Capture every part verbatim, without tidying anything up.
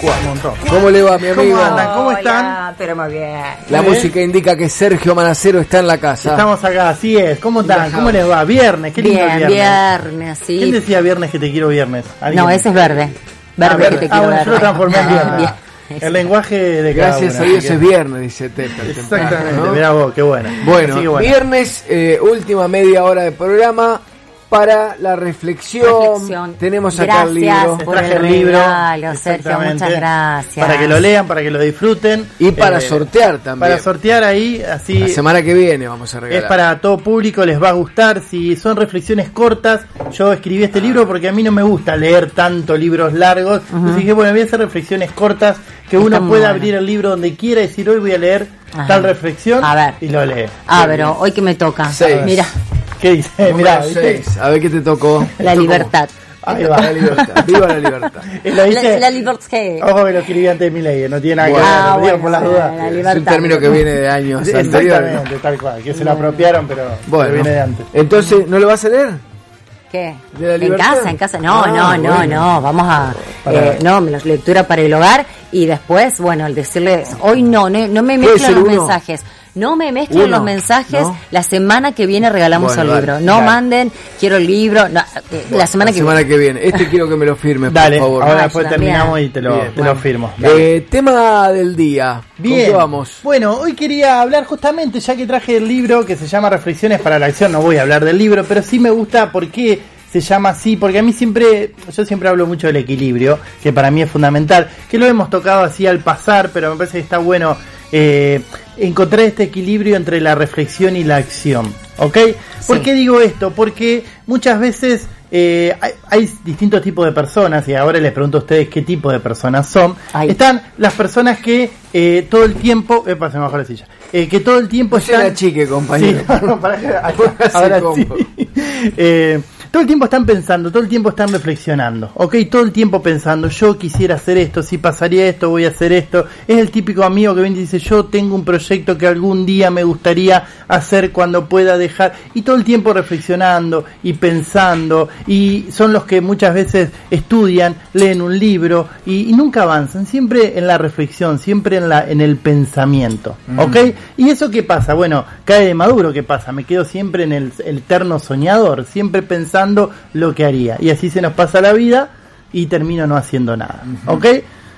cuatro. ¿Cómo le va, mi amigo? ¿Cómo andan? ¿Cómo están? Hola, pero muy bien. La ¿Sí? música indica que Sergio Manacero está en la casa. Estamos acá, así es. ¿Cómo están? ¿Cómo les va? Viernes, qué lindo Bien, viernes. viernes, sí. ¿Quién decía viernes que te quiero viernes? ¿Alguien? No, ese es verde. Verde Ah, que verde. te Ah, quiero bueno, yo lo verde. transformé en viernes. Bien. El lenguaje de cada Gracias uno, a Dios así que- es viernes, dice Teta. Exactamente, ¿no? mirá vos, qué bueno. Bueno, Así que bueno. viernes, eh, última media hora de programa para la reflexión. Reflexión. Tenemos acá el libro. Gracias por Traje el el libro, regalo, Sergio, exactamente, muchas gracias. Para que lo lean, para que lo disfruten. Y para Eh, sortear también. Para sortear ahí, así. La semana que viene vamos a regalar. Es para todo público, les va a gustar. Si son reflexiones cortas, yo escribí este libro porque a mí no me gusta leer tanto libros largos. Entonces dije, bueno, voy a hacer reflexiones cortas que Está uno muy pueda bueno. abrir el libro donde quiera y decir, hoy voy a leer Ajá. tal reflexión A ver. y lo lee. Ah, pero hoy que me toca. Seis. Mira, ¿Qué dice? Número Mirá, ¿viste? seis. A ver qué te tocó. la Te tocó. libertad. Ahí va. La libertad. Viva la libertad. Y lo La, dice, la libertad. ojo que lo escribí antes de mi ley, no tiene nada Bueno. que ver, Ah, lo digo bueno, por las sí, dudas. la Es un libertad. término que viene de años Sí, anteriores. exactamente, tal cual, que se lo apropiaron, pero, pero Bueno, viene de antes. entonces, ¿no lo vas a leer? ¿Qué? ¿De la en libertad? casa, en casa. No, Ah, no, no, bueno. no. Vamos a. Para- Eh, no, la lectura para el hogar y después, bueno, el decirles. Hoy no, no, no me ¿Puede mezclen ser los uno? mensajes. No me mezclen Uno, los mensajes. ¿no? La semana que viene regalamos Bueno, el dale, libro. No dale. manden, quiero el libro. No, eh, la semana La que semana viene. que viene. Este quiero que me lo firmes, Dale, por favor. ahora Ah, después yo también. terminamos y te lo, Bien, te bueno. lo firmo. Dale. Eh, tema del día. ¿Con Bien, qué vamos? bueno, hoy quería hablar justamente, ya que traje el libro que se llama Reflexiones para la Acción, no voy a hablar del libro, pero sí me gusta por qué se llama así, porque a mí siempre, yo siempre hablo mucho del equilibrio, que para mí es fundamental, que lo hemos tocado así al pasar, pero me parece que está bueno eh, encontrar este equilibrio entre la reflexión y la acción, ¿ok? ¿Por Sí. qué digo esto? Porque muchas veces eh, hay, hay distintos tipos de personas, y ahora les pregunto a ustedes qué tipo de personas son. Ay. Están las personas que eh, todo el tiempo, epa, se me bajó la silla, eh, que todo el tiempo No se están... la chique, compañero. Sí, no, no, para que- Póngase ahora cómodo. sí. Eh, todo el tiempo están pensando, todo el tiempo están reflexionando, ¿ok? Todo el tiempo pensando, yo quisiera hacer esto, si pasaría esto, voy a hacer esto. Es el típico amigo que viene y dice, yo tengo un proyecto que algún día me gustaría hacer cuando pueda dejar. Y todo el tiempo reflexionando y pensando. Y son los que muchas veces estudian, leen un libro y, y nunca avanzan. Siempre en la reflexión, siempre en, la, en el pensamiento, ¿ok? ¿Y eso qué pasa? Bueno, cae de maduro, ¿qué pasa? Me quedo siempre en el, el eterno soñador, siempre pensando lo que haría. Y así se nos pasa la vida y termino no haciendo nada, ¿ok?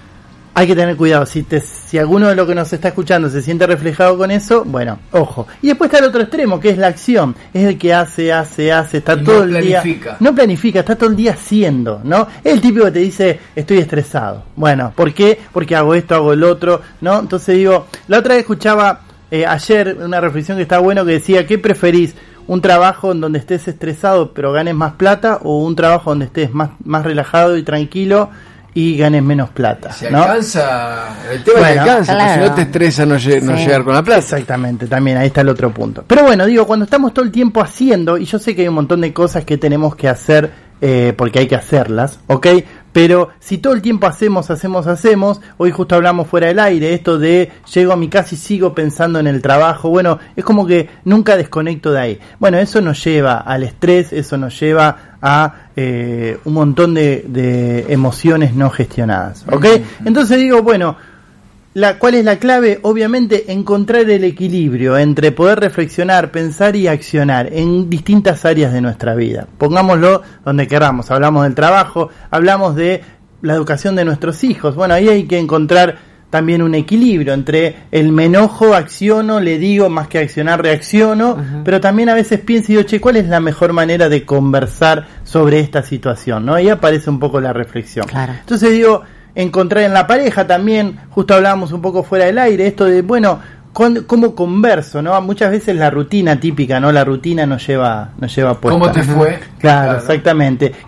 Hay que tener cuidado, si te, si alguno de los que nos está escuchando se siente reflejado con eso, bueno, ojo. Y después está el otro extremo, que es la acción. Es el que hace, hace, hace, está Y todo no el día... planifica. No planifica, está todo el día haciendo, ¿no? Es el típico que te dice, estoy estresado. Bueno, ¿por qué? Porque hago esto, hago el otro, ¿no? Entonces digo, la otra vez escuchaba eh, ayer una reflexión que está bueno que decía, ¿qué preferís? ¿Un trabajo en donde estés estresado pero ganes más plata o un trabajo donde estés más, más relajado y tranquilo y ganes menos plata? Se ¿no? alcanza, el tema Bueno, es que alcanza, claro. porque si no te estresa no, lle- no Sí. llegar con la plaza. Exactamente, también ahí está el otro punto. Pero bueno, digo, cuando estamos todo el tiempo haciendo, y yo sé que hay un montón de cosas que tenemos que hacer eh, porque hay que hacerlas, ¿ok? Pero si todo el tiempo hacemos, hacemos, hacemos, hoy justo hablamos fuera del aire, esto de llego a mi casa y sigo pensando en el trabajo, bueno, es como que nunca desconecto de ahí. Bueno, eso nos lleva al estrés, eso nos lleva a eh, un montón de, de emociones no gestionadas, ¿ok? Entonces digo, bueno, La, ¿cuál es la clave? Obviamente encontrar el equilibrio entre poder reflexionar, pensar y accionar en distintas áreas de nuestra vida. Pongámoslo donde queramos. Hablamos del trabajo, hablamos de la educación de nuestros hijos. Bueno, ahí hay que encontrar también un equilibrio entre el me enojo, acciono, le digo, más que accionar, reacciono, uh-huh. Pero también a veces pienso y digo, che, ¿cuál es la mejor manera de conversar sobre esta situación? ¿No? Ahí aparece un poco la reflexión. Claro. Entonces digo, encontrar en la pareja también, justo hablábamos un poco fuera del aire, esto de, bueno, cómo converso, ¿no? Muchas veces la rutina típica, ¿no? La rutina nos lleva, nos lleva puesta. ¿Cómo te fue? Claro, claro. Exactamente.